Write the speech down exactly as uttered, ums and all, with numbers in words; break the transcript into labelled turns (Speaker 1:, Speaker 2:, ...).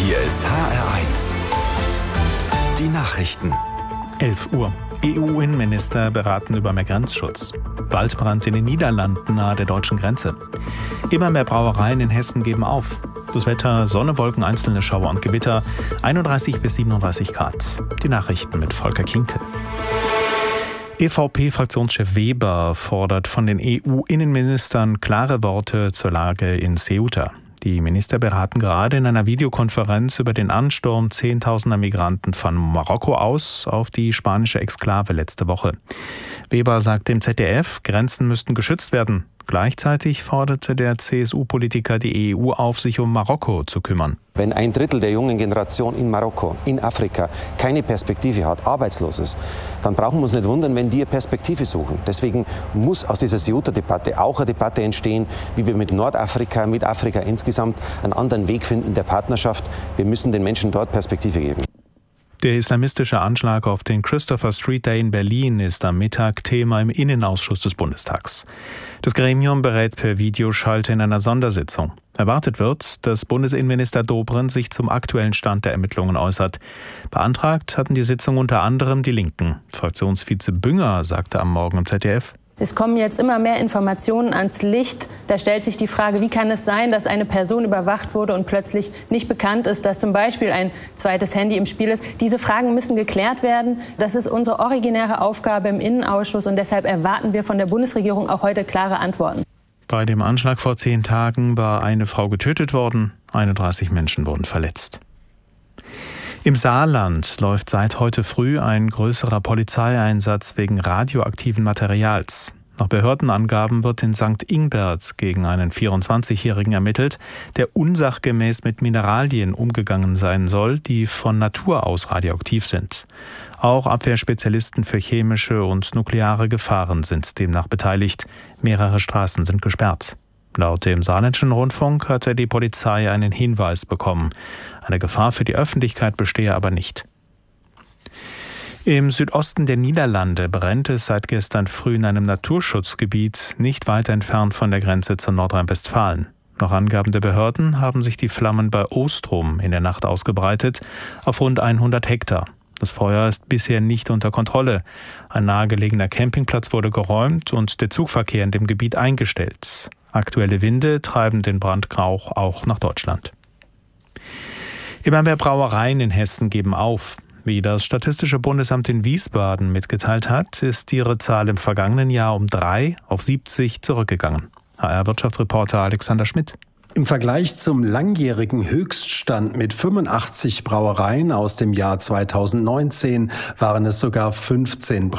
Speaker 1: Hier ist H R eins. Die Nachrichten.
Speaker 2: elf Uhr. E U-Innenminister beraten über mehr Grenzschutz. Waldbrand in den Niederlanden nahe der deutschen Grenze. Immer mehr Brauereien in Hessen geben auf. Das Wetter: Sonne, Wolken, einzelne Schauer und Gewitter. einunddreißig bis siebenunddreißig Grad. Die Nachrichten mit Volker Kinkel. E V P-Fraktionschef Weber fordert von den E U-Innenministern klare Worte zur Lage in Ceuta. Die Minister beraten gerade in einer Videokonferenz über den Ansturm zehntausender Migranten von Marokko aus auf die spanische Exklave letzte Woche. Weber sagt dem Z D F, Grenzen müssten geschützt werden. Gleichzeitig forderte der C S U-Politiker die E U auf, sich um Marokko zu kümmern.
Speaker 3: Wenn ein Drittel der jungen Generation in Marokko, in Afrika, keine Perspektive hat, arbeitslos ist, dann brauchen wir uns nicht wundern, wenn die eine Perspektive suchen. Deswegen muss aus dieser Ceuta-Debatte auch eine Debatte entstehen, wie wir mit Nordafrika, mit Afrika insgesamt einen anderen Weg finden in der Partnerschaft. Wir müssen den Menschen dort Perspektive geben.
Speaker 2: Der islamistische Anschlag auf den Christopher Street Day in Berlin ist am Mittag Thema im Innenausschuss des Bundestags. Das Gremium berät per Videoschalte in einer Sondersitzung. Erwartet wird, dass Bundesinnenminister Dobrindt sich zum aktuellen Stand der Ermittlungen äußert. Beantragt hatten die Sitzung unter anderem die Linken. Fraktionsvize Bünger sagte am Morgen im Z D F:
Speaker 4: Es kommen jetzt immer mehr Informationen ans Licht. Da stellt sich die Frage, wie kann es sein, dass eine Person überwacht wurde und plötzlich nicht bekannt ist, dass zum Beispiel ein zweites Handy im Spiel ist. Diese Fragen müssen geklärt werden. Das ist unsere originäre Aufgabe im Innenausschuss und deshalb erwarten wir von der Bundesregierung auch heute klare Antworten.
Speaker 2: Bei dem Anschlag vor zehn Tagen war eine Frau getötet worden, einunddreißig Menschen wurden verletzt. Im Saarland läuft seit heute früh ein größerer Polizeieinsatz wegen radioaktiven Materials. Nach Behördenangaben wird in Sankt Ingbert gegen einen vierundzwanzigjährigen ermittelt, der unsachgemäß mit Mineralien umgegangen sein soll, die von Natur aus radioaktiv sind. Auch Abwehrspezialisten für chemische und nukleare Gefahren sind demnach beteiligt. Mehrere Straßen sind gesperrt. Laut dem Saarländischen Rundfunk hatte die Polizei einen Hinweis bekommen. Eine Gefahr für die Öffentlichkeit bestehe aber nicht. Im Südosten der Niederlande brennt es seit gestern früh in einem Naturschutzgebiet, nicht weit entfernt von der Grenze zu Nordrhein-Westfalen. Nach Angaben der Behörden haben sich die Flammen bei Ostrom in der Nacht ausgebreitet, auf rund hundert Hektar. Das Feuer ist bisher nicht unter Kontrolle. Ein nahegelegener Campingplatz wurde geräumt und der Zugverkehr in dem Gebiet eingestellt. Aktuelle Winde treiben den Brandrauch auch nach Deutschland. Immer mehr Brauereien in Hessen geben auf. Wie das Statistische Bundesamt in Wiesbaden mitgeteilt hat, ist ihre Zahl im vergangenen Jahr um drei auf siebzig zurückgegangen. H R-Wirtschaftsreporter Alexander Schmidt.
Speaker 5: Im Vergleich zum langjährigen Höchststand mit fünfundachtzig Brauereien aus dem Jahr zweitausendneunzehn waren es sogar fünfzehn